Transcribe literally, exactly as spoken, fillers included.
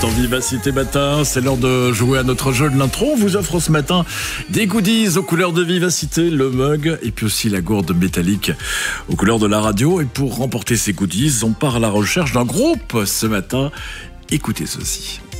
En Vivacité Matin, c'est l'heure de jouer à notre jeu de l'intro. On vous offre ce matin des goodies aux couleurs de Vivacité, le mug et puis aussi la gourde métallique aux couleurs de la radio. Et pour remporter ces goodies, on part à la recherche d'un groupe ce matin. Écoutez ceci.